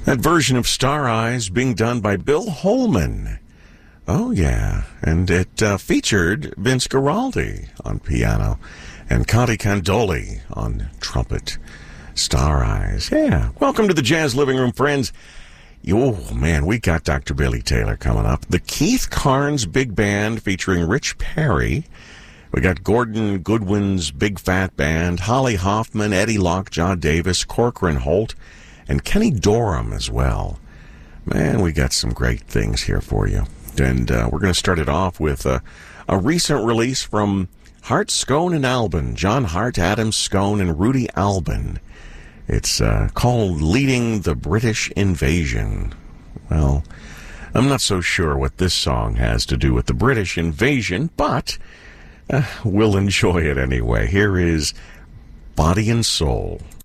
That version of Star Eyes being done by Bill Holman. Oh, yeah. And it featured Vince Guaraldi on piano and Conte Candoli on trumpet. Star Eyes. Yeah. Welcome to the Jazz Living Room, friends. Oh, man, we got Dr. Billy Taylor coming up. The Keith Carnes Big Band featuring Rich Perry. We got Gordon Goodwin's Big Fat Band, Holly Hoffman, Eddie Lockjaw Davis, Corcoran Holt, and Kenny Dorham as well. Man, we got some great things here for you. And we're going to start it off with a recent release from Hart, Scone, and Albin. John Hart, Adam Scone, and Rudy Albin. It's called Leading the British Invasion. Well, I'm not so sure what this song has to do with the British invasion, but we'll enjoy it anyway. Here is Body and Soul.